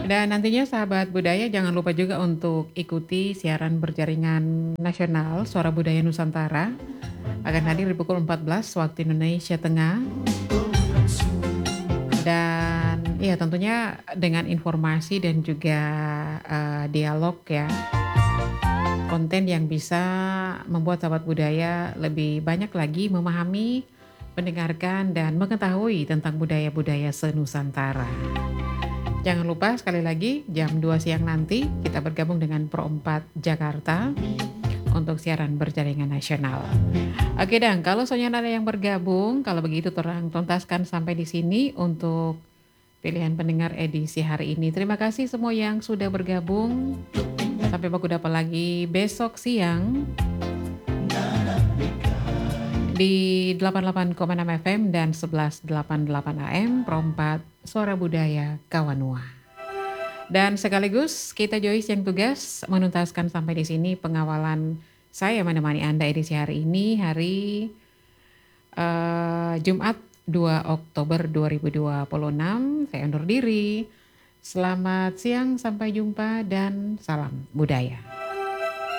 Dan nantinya sahabat budaya jangan lupa juga untuk ikuti siaran berjaringan nasional Suara Budaya Nusantara akan hadir di pukul 14 waktu Indonesia Tengah. Dan ya tentunya dengan informasi dan juga dialog ya, konten yang bisa membuat sahabat budaya lebih banyak lagi memahami, mendengarkan dan mengetahui tentang budaya-budaya senusantara. Jangan lupa sekali lagi jam 2 siang nanti kita bergabung dengan Pro 4 Jakarta untuk siaran berjaringan nasional. Oke Dan, kalau soalnya ada yang bergabung, kalau begitu terang tuntaskan sampai di sini untuk pilihan pendengar edisi hari ini. Terima kasih semua yang sudah bergabung. Sampai baku dapat lagi besok siang di 88,6 FM dan 1188 AM Pro 4 Suara Budaya Kawanua. Dan sekaligus kita Joyce yang tugas menuntaskan sampai di sini pengawalan saya menemani Anda edisi hari ini, hari Jumat 2 Oktober 2026. Saya undur diri. Selamat siang, sampai jumpa dan salam budaya.